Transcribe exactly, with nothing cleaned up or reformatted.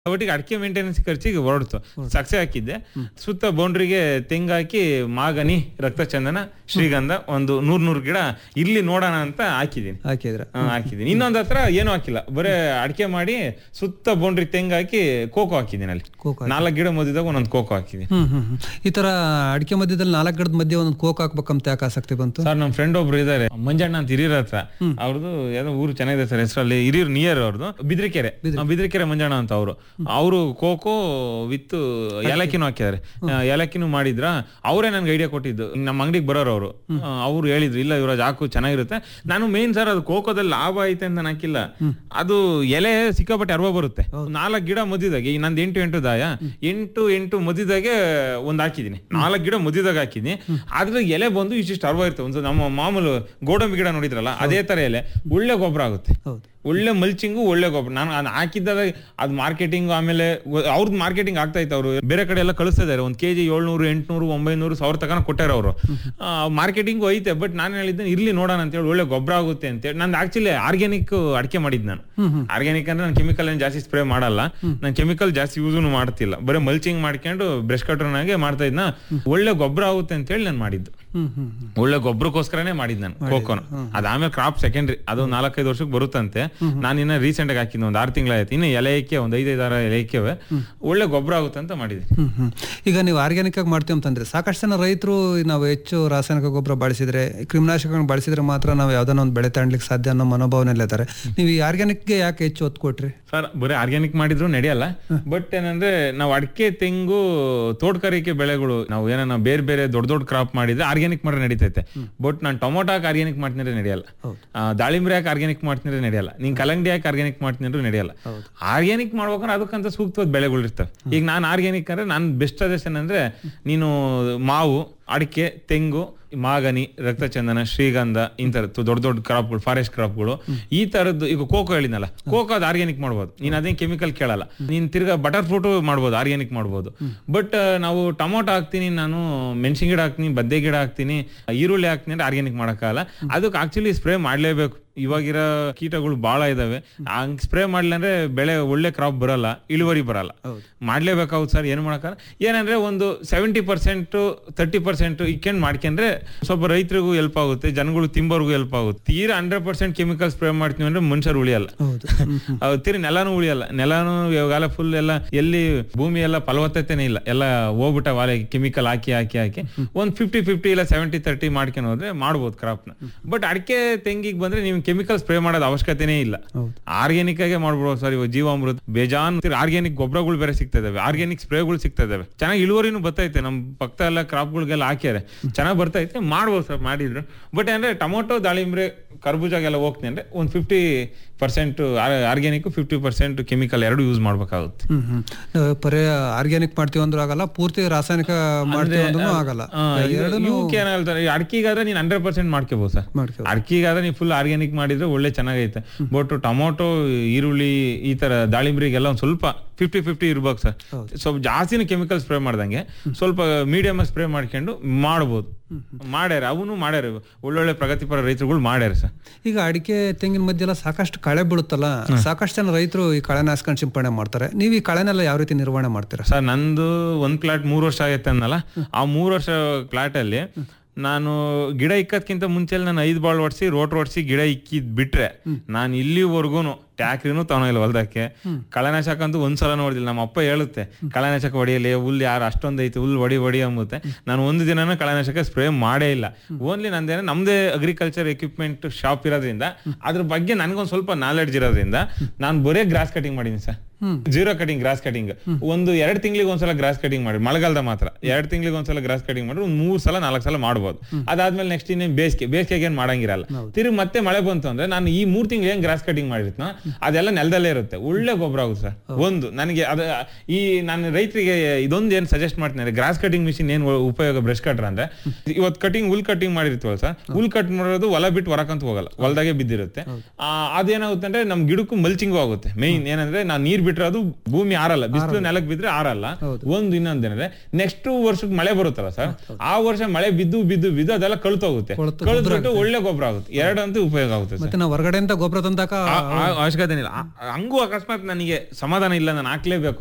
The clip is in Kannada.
ಒಟ್ಟಿಗೆ ಅಡಿಕೆ ಮೇಂಟೆನೆನ್ಸ್ ಖರ್ಚಿಗೆ ಹೊರಡ್ತು. ಸಕ್ಸೆ ಹಾಕಿದ್ದೆ, ಸುತ್ತ ಬೌಂಡ್ರಿಗೆ ತೆಂಗು ಹಾಕಿ ಮಾಗನಿ, ರಕ್ತಚಂದನ, ಶ್ರೀಗಂಧ ಒಂದು ನೂರ್ ನೂರ್ ಗಿಡ ಇಲ್ಲಿ ನೋಡೋಣ ಅಂತ ಹಾಕಿದೀನಿ ಹಾಕಿದ್ರ ಹಾಕಿದೀನಿ ಇನ್ನೊಂದ್ ಹತ್ರ ಏನು ಹಾಕಿಲ್ಲ, ಬರೇ ಅಡಿಕೆ ಮಾಡಿ ಸುತ್ತ ಬೌಂಡ್ರಿ ತೆಂಗು ಹಾಕಿ ಕೋಕೋ ಹಾಕಿದೀನಿ. ಅಲ್ಲಿ ನಾಲ್ಕು ಗಿಡ ಮಧ್ಯದಾಗ ಒಂದೊಂದು ಕೋಕೋ ಹಾಕಿದೀನಿ. ಹ್ಮ್ ಹ್ಮ್ ಈ ತರ ಅಡಿಕೆ ಮಧ್ಯದಲ್ಲಿ ನಾಲ್ಕು ಗಿಡದ ಮಧ್ಯೆ ಒಂದೊಂದು ಕೋಕೋ ಹಾಕ್ಬೇಕಂತ ಯಾಕೆ ಆಸಕ್ತಿ ಬಂತು ಸರ್? ನಮ್ ಫ್ರೆಂಡ್ ಒಬ್ರು ಇದಾರೆ, ಮಂಜಣ್ಣ ಅಂತ ಹಿರಿಯರ ಹತ್ರ. ಅವ್ರದ್ದು ಯಾವ್ದೋ ಊರು ಚೆನ್ನಾಗಿದೆ ಸರ್, ಹೆಸರಲ್ಲಿ ಹಿರಿಯರ್ ನಿಯರ್ ಅವ್ರದ್ದು ಬಿದ್ರಿಕೆರೆ ಬಿದ್ರಿಕೆರೆ ಮಂಜಣ್ಣ ಅಂತ ಅವರು ಅವರು ಕೋಕೋ ವಿತ್ ಏಲಕ್ಕಿನೂ ಹಾಕಿದ್ದಾರೆ. ಏಲಕ್ಕಿನೂ ಮಾಡಿದ್ರ ಅವರೇ ನನ್ಗೆ ಐಡಿಯಾ ಕೊಟ್ಟಿದ್ದು. ನಮ್ಮ ಅಂಗಡಿಗೆ ಬರೋರು ಅವರು ಅವ್ರು ಹೇಳಿದ್ರು, ಇಲ್ಲ ಇವ್ರಾಜ್ ಹಾಕು ಚೆನ್ನಾಗಿರುತ್ತೆ. ನಾನು ಮೇನ್ ಸರ್ ಅದು ಕೋಕೋದಲ್ಲಿ ಲಾಭ ಐತೆ ಅಂತ ಹಾಕಿಲ್ಲ, ಅದು ಎಲೆ ಸಿಕ್ಕಾಪಟ್ಟೆ ಅರ್ವ ಬರುತ್ತೆ. ನಾಲ್ಕು ಗಿಡ ಮಧ್ಯದಾಗೆ ನಂದು ಎಂಟು ಎಂಟು ದಾಯ ಎಂಟು ಎಂಟು ಮಧ್ಯದಾಗೆ ಒಂದ್ ಹಾಕಿದೀನಿ, ನಾಲ್ಕು ಗಿಡ ಮಧ್ಯದಾಗ ಹಾಕಿದೀನಿ. ಆದ್ರೆ ಎಲೆ ಬಂದು ಇಷ್ಟಿಷ್ಟು ಅರ್ವ ಇರುತ್ತೆ. ಒಂದು ನಮ್ಮ ಮಾಮೂಲು ಗೋಡಂಬಿ ಗಿಡ ನೋಡಿದ್ರಲ್ಲ ಅದೇ ತರ ಎಲೆ, ಒಳ್ಳೆ ಗೊಬ್ಬರ ಆಗುತ್ತೆ, ಒಳ್ಳೆ ಮಲ್ಚಿಂಗು, ಒಳ್ಳೆ ಗೊಬ್ಬರ. ನಾನು ಅದು ಹಾಕಿದ್ದಾಗ ಅದು ಮಾರ್ಕೆಟಿಂಗ್, ಆಮೇಲೆ ಅವ್ರದ್ದು ಮಾರ್ಕೆಟಿಂಗ್ ಆಗ್ತಾ ಇತ್ತು. ಅವರು ಬೇರೆ ಕಡೆ ಎಲ್ಲ ಕಳಿಸ್ತಾ ಇದಾರೆ, ಒಂದ್ ಕೆಜಿ ಏಳ್ನೂರು ಎಂಟ್ನೂರು ಒಂಬೈನೂರು ಸಾವಿರ ತನಕ ಕೊಟ್ಟಾರ ಅವರು. ಮಾರ್ಕೆಟಿಂಗು ಐತೆ, ಬಟ್ ನಾನು ಹೇಳಿದ್ದೇನೆ ಇರ್ಲಿ ನೋಡೋಣ ಅಂತೇಳಿ, ಒಳ್ಳೆ ಗೊಬ್ಬರ ಆಗುತ್ತೆ ಅಂತೇಳಿ. ನಂದು ಆಕ್ಚುಲಿ ಆರ್ಗ್ಯಾನಿಕ್ ಅಡಿಕೆ ಮಾಡಿದ್ ನಾನು. ಆರ್ಗ್ಯಾನಿಕ್ ಅಂದ್ರೆ ನಾನು ಕೆಮಿಕಲ್ ಏನು ಜಾಸ್ತಿ ಸ್ಪ್ರೇ ಮಾಡಲ್ಲ, ನಾನು ಕೆಮಿಕಲ್ ಜಾಸ್ತಿ ಯೂಸು ಮಾಡ್ತಿಲ್ಲ, ಬರೀ ಮಲ್ಚಿಂಗ್ ಮಾಡ್ಕೊಂಡು ಬ್ರಷ್ ಕಟ್ರನಾಗೆ ಮಾಡ್ತಾ ಇದ್ನ. ಒಳ್ಳೆ ಗೊಬ್ಬರ ಆಗುತ್ತೆ ಅಂತೇಳಿ ನಾನು ಮಾಡಿದ್ದು, ಒಳ್ಳೆ ಗೊಬ್ಬರಕ್ಕೋಸ್ಕರನೇ ಮಾಡಿದ್ ನಾನು ಕೋಕೋನ. ಅದಾದ್ಮೇಲೆ ಕ್ರಾಪ್ ಸೆಕೆಂಡ್ರಿ, ಅದು ನಾಲ್ಕೈದು ವರ್ಷಕ್ಕೆ ಬರುತ್ತಂತೆ. ನಾನು ಇನ್ನ ರೀಸೆಂಟ್ ಆಗಿ ಹಾಕಿದ್ದೆ, ಒಂದು ಆರು ತಿಂಗಳಾಯ್ತು. ಇನ್ನು ಎಲೆಕ್ಕೆ ಒಂದ್ ಐದೈದು ಆರು ಎಲೆಕ್ಕವೆ ಒಳ್ಳೆ ಗೊಬ್ಬರ ಆಗುತ್ತೆ ಅಂತ ಮಾಡಿದ್ವಿ. ಈಗ ನೀವು ಆರ್ಗ್ಯಾನಿಕ್ ಆಗಿ ಮಾಡ್ತೀವಿ ಅಂತಂದ್ರೆ ಸಾಕಷ್ಟು ಜನ ರೈತರು ನಾವು ಹೆಚ್ಚು ರಾಸಾಯನಿಕ ಗೊಬ್ಬರ ಬಳಸಿದ್ರೆ, ಕ್ರಿಮಿನಾಶಕಗಳನ್ನ ಬಳಸಿದ್ರೆ ಮಾತ್ರ ನಾವು ಯಾವ್ದನ್ನ ಒಂದು ಬೆಳೆ ತಾಣ್ಲಿಕ್ಕೆ ಸಾಧ್ಯ ಅನ್ನೋ ಮನೋಭಾವನೆ ಇದ್ದಾರೆ. ನೀವು ಈ ಆರ್ಗ್ಯಾನಿಕ್ಗೆ ಯಾಕೆ ಹೆಚ್ಚು ಒತ್ತು ಕೊಟ್ರಿ ಸರ್? ಬರೀ ಆರ್ಗ್ಯಾನಿಕ್ ಮಾಡಿದ್ರು ನಡೆಯಲ್ಲ, ಬಟ್ ಏನಂದ್ರೆ ನಾವು ಅಡಿಕೆ, ತೆಂಗು, ತೋಟಗಾರಿಕೆ ಬೆಳೆಗಳು ನಾವು ಏನ ಬೇರೆ ಬೇರೆ ದೊಡ್ಡ ದೊಡ್ಡ ಕ್ರಾಪ್ ಮಾಡಿದ್ರೆ ಆರ್ಗ್ಯಾನಿಕ್ ಮಾಡ್ರೆ ನಡೀತೈತೆ. ಬಟ್ ನಾನು ಟೊಮೊಟೊ ಹಾಕಿ ಆರ್ಗ್ಯಾನಿಕ್ ಮಾಡ್ತಿದ್ರೆ ನಡೆಯಲ್ಲ, ದಾಳಿಂಬೆ ಹಾಕಿ ಆರ್ಗ್ಯಾನಿಕ್ ಮಾಡ್ತಿದ್ರೆ ನಡೆಯಲ್ಲ, ನೀನ್ ಕಲ್ಲಂಗಡಿ ಹಾಕಿ ಆರ್ಗ್ಯಾನಿಕ್ ಮಾಡ್ತಿದ್ರು ನಡೆಯಲ್ಲ. ಆರ್ಗ್ಯಾನಿಕ್ ಮಾಡ್ಬೇಕಂದ್ರೆ ಅದಕ್ಕಂತ ಸೂಕ್ತವಾದ ಬೆಳೆಗಳು ಇರ್ತವೆ. ಈಗ ನಾನು ಆರ್ಗ್ಯಾನಿಕ್ ಅಂದ್ರೆ ನಾನು ಬೆಸ್ಟ್ ಸಜೆಷನ್ ಅಂದ್ರೆ, ನೀನು ಮಾವು, ಅಡಿಕೆ, ತೆಂಗು, ಮಾಗನಿ, ರಕ್ತಚಂದನ, ಶ್ರೀಗಂಧ, ಇಂಥರದ್ದು ದೊಡ್ಡ ದೊಡ್ಡ ಕ್ರಾಪ್ಗಳು, ಫಾರೆಸ್ಟ್ ಕ್ರಾಪ್ಗಳು, ಈ ತರದ್ದು. ಈಗ ಕೋಕೋ ಹೇಳಿನಲ್ಲ, ಕೋಕೋ ಅದು ಆರ್ಗ್ಯಾನಿಕ್ ಮಾಡ್ಬೋದು, ನೀನ್ ಅದೇನ್ ಕೆಮಿಕಲ್ ಕೇಳಲ್ಲ. ನೀನ್ ತಿರ್ಗಾ ಬಟರ್ ಫ್ರೂಟ್ ಮಾಡ್ಬೋದು, ಆರ್ಗ್ಯಾನಿಕ್ ಮಾಡ್ಬೋದು. ಬಟ್ ನಾವು ಟೊಮೊಟೊ ಹಾಕ್ತೀನಿ, ನಾನು ಮೆಣಸಿನ ಗಿಡ ಹಾಕ್ತೀನಿ, ಬದ್ದೆ ಗಿಡ ಹಾಕ್ತೀನಿ, ಈರುಳ್ಳಿ ಹಾಕ್ತೀನಿ ಅಂದ್ರೆ ಆರ್ಗ್ಯಾನಿಕ್ ಮಾಡಕ್ಕಾಗಲ್ಲ. ಅದಕ್ಕೆ ಆಕ್ಚುಲಿ ಸ್ಪ್ರೇ ಮಾಡ್ಲೇಬೇಕು. ಇವಾಗಿರೋ ಕೀಟಗಳು ಬಹಳ ಇದಾವೆ, ಹಂಗ್ ಸ್ಪ್ರೇ ಮಾಡ್ಲಿ ಅಂದ್ರೆ ಬೆಳೆ ಒಳ್ಳೆ ಕ್ರಾಪ್ ಬರಲ್ಲ, ಇಳುವರಿ ಬರಲ್ಲ. ಮಾಡ್ಲೇಬೇಕಾಗುತ್ತೆ ಸರ್, ಏನು ಮಾಡಕ್ಕಾಗಲ್ಲ. ಏನಂದ್ರೆ ಒಂದು ಸೆವೆಂಟಿ ಪರ್ಸೆಂಟ್ ತರ್ಟಿ ಪರ್ಸೆಂಟ್ ಇಕ್ಕೊಂಡ್ ಮಾಡ್ಕೊಂಡ್ರೆ ಸ್ವಲ್ಪ ರೈತರಿಗೂ ಹೆಲ್ಪ್ ಆಗುತ್ತೆ, ಜನಗಳು ತಿಂಬೋರ್ಗೂ ಹೆಲ್ಪ್ ಆಗುತ್ತೆ. ತೀರಾ ಹಂಡ್ರೆಡ್ ಪರ್ಸೆಂಟ್ ಕೆಮಿಕಲ್ ಸ್ಪ್ರೇ ಮಾಡ್ತೀವಿ ಅಂದ್ರೆ ಮನುಷ್ಯರು ಉಳಿಯಲ್ಲ, ತೀರಿ ನೆಲನೂ ಉಳಿಯಲ್ಲ. ನೆಲನೂ ಇವಾಗೆಲ್ಲ ಫುಲ್ ಎಲ್ಲ ಎಲ್ಲಿ ಭೂಮಿ ಎಲ್ಲ ಫಲವತ್ತತೆನೇ ಇಲ್ಲ, ಎಲ್ಲ ಹೋಗ್ಬಿಟ್ಟ ವಾಲೆ ಕೆಮಿಕಲ್ ಹಾಕಿ ಹಾಕಿ ಹಾಕಿ ಒಂದ್ ಫಿಫ್ಟಿ ಫಿಫ್ಟಿ ಇಲ್ಲ ಸೆವೆಂಟಿ ತರ್ಟಿ ಮಾಡ್ಕೊಂಡು ಹೋದ್ರೆ ಮಾಡ್ಬೋದು ಕ್ರಾಪ್ ನ. ಬಟ್ ಅಡಿಕೆ, ತೆಂಗಿಗೆ ಬಂದ್ರೆ ನೀವು ಕೆಮಿಕಲ್ ಸ್ಪ್ರೇ ಮಾಡೋದು ಅವಶ್ಯಕತೆನೇ ಇಲ್ಲ, ಆರ್ಗ್ಯಾನಿಕ್ ಆಗೇ ಮಾಡ್ಬಿಡೋದು ಸರ್. ಇವಾಗ ಜೀವಾಮೃತ, ಬೇಜಾನ್ ಆರ್ಗ್ಯಾನಿಕ್ ಗೊಬ್ಬರಗಳು ಬೇರೆ ಸಿಗ್ತಾ ಇದಾವೆ, ಆರ್ಗ್ಯಾನಿಕ್ ಸ್ಪ್ರೇಗಳು ಸಿಗ್ತಾ ಇದಾವೆ. ಚೆನ್ನಾಗಿ ಇಳುವರಿನೂ ಬರ್ತೈತೆ. ನಮ್ ಪಕ್ಕ ಎಲ್ಲ ಕ್ರಾಪ್ಗಳಿಗೆಲ್ಲ ಹಾಕ್ಯಾರೆ, ಚೆನ್ನಾಗಿ ಬರ್ತೈತೆ, ಮಾಡ್ಬೋದು ಸರ್ ಮಾಡಿದ್ರು. ಬಟ್ ಅಂದ್ರೆ ಟೊಮೊಟೊ, ದಾಳಿಂಬ್ರೆ, ಕರ್ಬೂಜಾಗೆಲ್ಲ ಹೋಗ್ತೀನಿ ಅಂದ್ರೆ ಒಂದ್ fifty percent organic, fifty percent chemical ಎರಡು ಯೂಸ್ ಮಾಡ್ಬೇಕಾಗುತ್ತೆ. ಬರೀ ಆರ್ಗ್ಯಾನಿಕ್ ಮಾಡ್ತೀವಿ ಅಂದ್ರೂ ಆಗಲ್ಲ, ಪೂರ್ತಿ ರಾಸಾಯನಿಕ ಮಾಡ್ತೀವಿ ಅಂದ್ರೂ ಆಗಲ್ಲ. ಅಡಿಕೆಗಾದ್ರೆ ನೀನ್ ಹಂಡ್ರೆಡ್ ಪರ್ಸೆಂಟ್ ಮಾಡ್ಕೋಬಹುದು ಸರ್. ಅಡಿಕೆಗಾದ್ರೆ ನೀವು ಫುಲ್ ಆರ್ಗ್ಯಾನಿಕ್ ಮಾಡಿದ್ರೆ ಒಳ್ಳೆ ಚೆನ್ನಾಗೈತೆ. ಬಟ್ ಟೊಮೊಟೊ, ಈರುಳ್ಳಿ, ಈ ತರ ದಾಳಿಂಬ್ರಿಗೆಲ್ಲ ಒಂದ್ ಸ್ವಲ್ಪ ಫಿಫ್ಟಿ ಫಿಫ್ಟಿ ಇರ್ಬೇಕು ಸರ್. ಸ್ವಲ್ಪ ಜಾಸ್ತಿನ ಕೆಮಿಕಲ್ ಸ್ಪ್ರೇ ಮಾಡ್ದಂಗೆ ಸ್ವಲ್ಪ ಮೀಡಿಯಮ್ ಸ್ಪ್ರೇ ಮಾಡ್ಕೊಂಡು ಮಾಡ್ಬೋದು. ಮಾಡ್ಯಾರ, ಅವನು ಮಾಡ್ಯಾರ, ಒಳ್ಳೊಳ್ಳೆ ಪ್ರಗತಿಪರ ರೈತರುಗಳು ಮಾಡ್ಯಾರ ಸರ್. ಈಗ ಅಡಿಕೆ, ತೆಂಗಿನ ಮಧ್ಯೆ ಎಲ್ಲ ಸಾಕಷ್ಟು ಕಳೆ ಬೀಳುತ್ತಲ್ಲ, ಸಾಕಷ್ಟು ಜನ ರೈತರು ಈ ಕಳೆನಾಶಕ ಸಿಂಪಡಣೆ ಮಾಡ್ತಾರೆ. ನೀವು ಈ ಕಳೆನೆಲ್ಲ ಯಾವ ರೀತಿ ನಿರ್ವಹಣೆ ಮಾಡ್ತೀರಾ ಸರ್? ನಂದು ಒಂದ್ ಪ್ಲಾಟ್ ಮೂರ್ ವರ್ಷ ಆಗೈತೆ ಅನ್ನಲ್ಲ, ಆ ಮೂರ್ ವರ್ಷ ಪ್ಲಾಟ್ ಅಲ್ಲಿ ನಾನು ಗಿಡ ಇಕ್ಕದ್ಕಿಂತ ಮುಂಚೆ ನಾನು ಐದ್ ಬಾಳ್ ಹೊಡ್ಸಿ, ರೋಟ್ ಹೊಡ್ಸಿ ಗಿಡ ಇಕ್ಕಿದ್ ಬಿಟ್ರೆ ನಾನು ಇಲ್ಲಿವರೆಗೂ ಟ್ಯಾಕ್ರಿನೂ ತಗೊಳಿಲ್ಲ ಹೊಲ್ದಕ್ಕೆ. ಕಳೆನಾಶಕ ಅಂತೂ ಒಂದ್ಸಲ ನೋಡಿದಿಲ್ಲ. ನಮ್ಮ ಅಪ್ಪ ಹೇಳುತ್ತೆ, ಕಳೆನಾಶಕ ಹೊಡಿಯಲಿ, ಹುಲ್ಲು ಯಾರು ಅಷ್ಟೊಂದ್ ಐತಿ, ಹುಲ್ಲು ಹೊಡಿ ಹೊಡಿ ಅಂಬುತ್ತೆ. ನಾನು ಒಂದು ದಿನ ಕಳೆನಾಶಕ ಸ್ಪ್ರೇ ಮಾಡೇ ಇಲ್ಲ. ಓನ್ಲಿ ನಂದೇನ ನಮ್ದೇ ಅಗ್ರಿಕಲ್ಚರ್ ಎಕ್ವಿಪ್ಮೆಂಟ್ ಶಾಪ್ ಇರೋದ್ರಿಂದ ಅದ್ರ ಬಗ್ಗೆ ನನ್ಗೊಂದ್ ಸ್ವಲ್ಪ ನಾಲೆಡ್ಜ್ ಇರೋದ್ರಿಂದ ನಾನು ಬರೇ ಗ್ರಾಸ್ ಕಟಿಂಗ್ ಮಾಡಿದೀನಿ sir. Zero cutting, gross cutting ಒಂದು ಎರಡ್ ತಿಂಗಳಿಗೆ ಒಂದ್ಸಲ ಗ್ರಾಸ್ ಕಟಿಂಗ್ ಮಾಡಿ, ಮಳೆಗಾಲದ ಮಾತ್ರ ಎರಡ್ ತಿಂಗಳಿಗೆ ಒಂದ್ಸಲ ಗ್ರಾಸ್ ಕಟಿಂಗ್ ಮಾಡಿ ಒಂದ್ ಮೂರ್ ಸಲ ನಾಲ್ಕು ಸಲ ಮಾಡ್ಬೋದು. ಅದಾದ್ಮೇಲೆ ನೆಕ್ಸ್ಟ್ ಇನ್ನೇನ್ ಬೇಸಿಗೆ, ಬೇಸಿಗೆಗೆ ಏನ್ ಮಾಡಂಗಿರಲ್ಲ. ತಿರುಗಿ ಮತ್ತೆ ಮಳೆ ಬಂತು ಅಂದ್ರೆ ನಾನು ಈ ಮೂರ್ ತಿಂಗಳು ಏನ್ ಗ್ರಾಸ್ ಕಟಿಂಗ್ ಮಾಡಿರ್ತೀನೋ ಅದೆಲ್ಲ ನೆಲದಲ್ಲೇ ಇರುತ್ತೆ, ಒಳ್ಳೆ ಗೊಬ್ಬರ ಆಗುತ್ತೆ ಸರ್. ಒಂದು ನನಗೆ ಅದ ಈ ನಾನು ರೈತರಿಗೆ ಇದೊಂದು ಏನ್ ಸಜೆಸ್ಟ್ ಮಾಡ್ತೀನಿ, ಗ್ರಾಸ್ ಕಟಿಂಗ್ ಮಿಷಿನ್ ಏನ್ ಉಪಯೋಗ ಬ್ರಷ್ ಕಟ್ರ ಅಂದ್ರೆ, ಇವತ್ತು ಕಟಿಂಗ್ ಹುಲ್ ಕಟಿಂಗ್ ಮಾಡಿರ್ತೀವಲ್ಲ ಸರ್, ಹುಲ್ ಕಟ್ ಮಾಡೋದು ಹೊಲ ಬಿಟ್ಟು ಹೊರಕಂತ ಹೋಗಲ್ಲ, ಹೊಲದಾಗೆ ಬಿದ್ದಿರುತ್ತೆ. ಅದೇನಾಗುತ್ತೆ ಅಂದ್ರೆ ನಮ್ ಗಿಡಕ್ಕೂ ಮಲ್ಚಿಂಗು ಆಗುತ್ತೆ. ಮೇನ್ ಏನಂದ್ರೆ ನಾನ್ ನೀರ್ ಬಿಟ್ರೆ ಅದು ಭೂಮಿ ಆರಲ್ಲ, ಬಿಸಿಲು ನೆಲಕ್ಕೆ ಬಿದ್ರೆ ಆರಲ್ಲ. ಒಂದು ಇನ್ನೊಂದ್ ಏನಂದ್ರೆ ನೆಕ್ಸ್ಟ್ ವರ್ಷಕ್ಕೆ ಮಳೆ ಬರುತ್ತಲ್ಲ ಸರ್, ಆ ವರ್ಷ ಮಳೆ ಬಿದ್ದು ಬಿದ್ದು ಬಿದ್ದು ಅದೆಲ್ಲ ಕಳ್ತೋಗುತ್ತೆ, ಕಳ್ದ್ಬಿಟ್ಟು ಒಳ್ಳೆ ಗೊಬ್ಬರ ಆಗುತ್ತೆ. ಎರಡಂತೂ ಉಪಯೋಗ ಆಗುತ್ತೆ. ಹೊರಗಡೆಯಿಂದ ಗೊಬ್ಬರ ತಂದಾಗ ಅವಶ್ಯಕತೆ ಅವಶ್ಯಕತೆ ಇಲ್ಲ. ಆ- ಹಂಗೂ ಅಕಸ್ಮಾತ್ ನನಗೆ ಸಮಾಧಾನ ಇಲ್ಲ, ನಾನು ಹಾಕ್ಲೇಬೇಕು